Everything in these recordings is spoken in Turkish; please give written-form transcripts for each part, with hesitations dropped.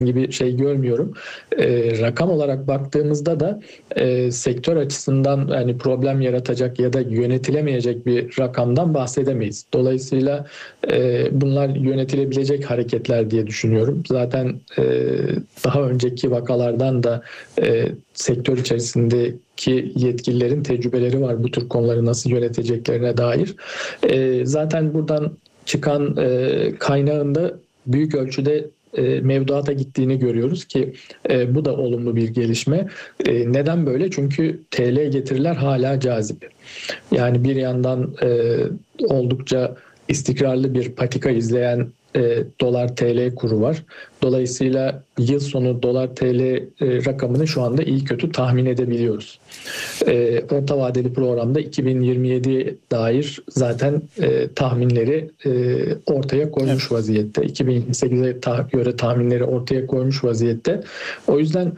gibi şey görmüyorum. Rakam olarak baktığımızda da sektör açısından yani problem yaratacak ya da yönetilemeyecek bir rakamdan bahsedemeyiz. Dolayısıyla bunlar yönetilebilecek hareketler diye düşünüyorum. Zaten daha önceki vakalardan da sektör içerisindeki yetkililerin tecrübeleri var bu tür konuları nasıl yöneteceklerine dair. Zaten buradan çıkan kaynağında büyük ölçüde mevduata gittiğini görüyoruz ki bu da olumlu bir gelişme. Neden böyle? Çünkü TL getiriler hala cazip. Yani bir yandan oldukça istikrarlı bir patika izleyen dolar TL kuru var. Dolayısıyla yıl sonu dolar TL rakamını şu anda iyi kötü tahmin edebiliyoruz. Orta vadeli programda 2027'ye dair zaten tahminleri ortaya koymuş vaziyette. 2028'e göre tahminleri ortaya koymuş vaziyette. O yüzden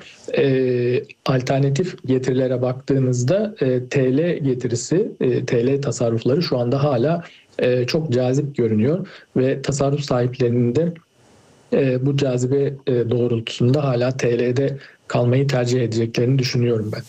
alternatif getirilere baktığınızda TL getirisi, TL tasarrufları şu anda hala çok cazip görünüyor ve tasarruf sahiplerinin de bu cazibe doğrultusunda hala TL'de kalmayı tercih edeceklerini düşünüyorum ben.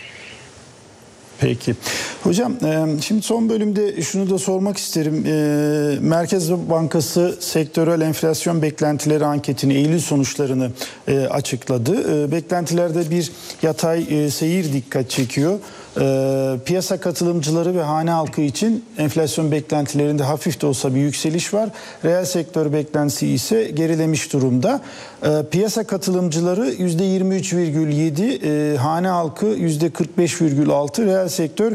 Peki. Hocam şimdi son bölümde şunu da sormak isterim. Merkez Bankası sektörel enflasyon beklentileri anketini, Eylül sonuçlarını açıkladı. Beklentilerde bir yatay seyir dikkat çekiyor. Piyasa katılımcıları ve hane halkı için enflasyon beklentilerinde hafif de olsa bir yükseliş var. Reel sektör beklentisi ise gerilemiş durumda. Piyasa katılımcıları %23,7, hane halkı %45,6, reel sektör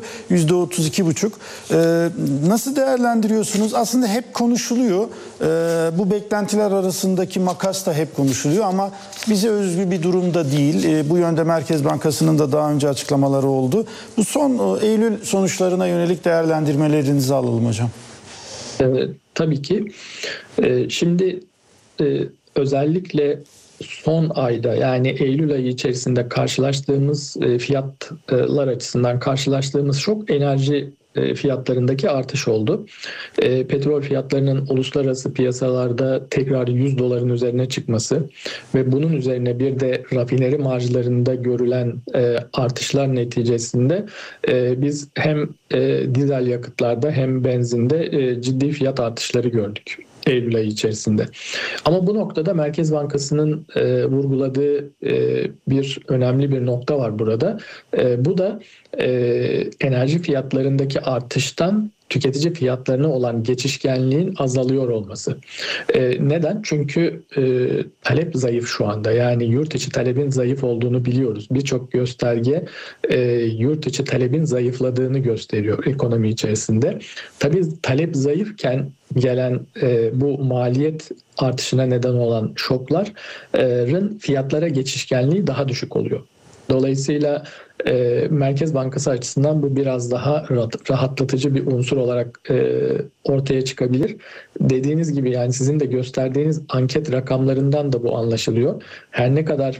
%32,5. Nasıl değerlendiriyorsunuz? Aslında hep konuşuluyor. Bu beklentiler arasındaki makas da hep konuşuluyor ama bize özgü bir durumda değil. Bu yönde Merkez Bankası'nın da daha önce açıklamaları oldu. Bu son Eylül sonuçlarına yönelik değerlendirmelerinizi alalım hocam. Tabii ki. Şimdi özellikle son ayda yani Eylül ayı içerisinde karşılaştığımız fiyatlar açısından karşılaştığımız şok enerji fiyatlarındaki artış oldu. Petrol fiyatlarının uluslararası piyasalarda tekrar 100 doların üzerine çıkması ve bunun üzerine bir de rafineri marjlarında görülen artışlar neticesinde biz hem dizel yakıtlarda hem benzinde ciddi fiyat artışları gördük Eylül ayı içerisinde. Ama bu noktada Merkez Bankası'nın vurguladığı bir önemli bir nokta var burada. Bu da enerji fiyatlarındaki artıştan tüketici fiyatlarına olan geçişkenliğin azalıyor olması. Neden? Çünkü talep zayıf şu anda. Yani yurt içi talebin zayıf olduğunu biliyoruz. Birçok gösterge yurt içi talebin zayıfladığını gösteriyor ekonomi içerisinde. Tabii talep zayıfken gelen bu maliyet artışına neden olan şokların fiyatlara geçişkenliği daha düşük oluyor. Dolayısıyla Merkez Bankası açısından bu biraz daha rahatlatıcı bir unsur olarak ortaya çıkabilir. Dediğiniz gibi yani sizin de gösterdiğiniz anket rakamlarından da bu anlaşılıyor. Her ne kadar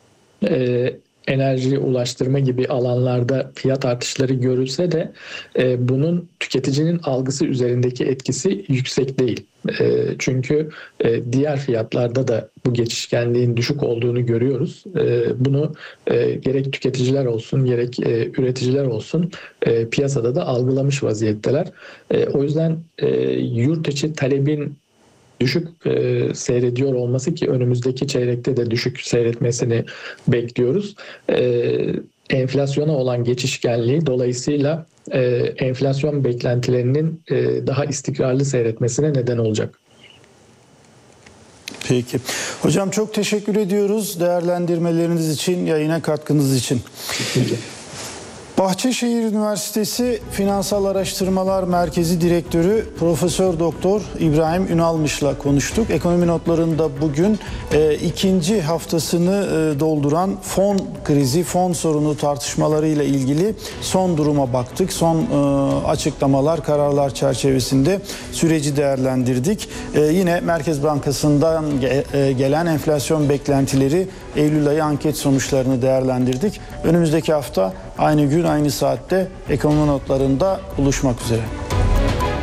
enerji, ulaştırma gibi alanlarda fiyat artışları görülse de bunun tüketicinin algısı üzerindeki etkisi yüksek değil. Çünkü diğer fiyatlarda da bu geçişkenliğin düşük olduğunu görüyoruz. Bunu gerek tüketiciler olsun gerek üreticiler olsun piyasada da algılamış vaziyetteler. O yüzden yurt içi talebin düşük seyrediyor olması ki önümüzdeki çeyrekte de düşük seyretmesini bekliyoruz. Enflasyona olan geçişkenliği dolayısıyla enflasyon beklentilerinin daha istikrarlı seyretmesine neden olacak. Peki. Hocam çok teşekkür ediyoruz değerlendirmeleriniz için, yayına katkınız için. Bahçeşehir Üniversitesi Finansal Araştırmalar Merkezi Direktörü Profesör Doktor İbrahim Ünalmış'la konuştuk. Ekonomi notlarında bugün ikinci haftasını dolduran fon krizi, fon sorunu tartışmalarıyla ilgili son duruma baktık. Son açıklamalar, kararlar çerçevesinde süreci değerlendirdik. Yine Merkez Bankası'ndan gelen enflasyon beklentileri, Eylül ayı anket sonuçlarını değerlendirdik. Önümüzdeki hafta aynı gün aynı saatte ekonomi notlarında buluşmak üzere.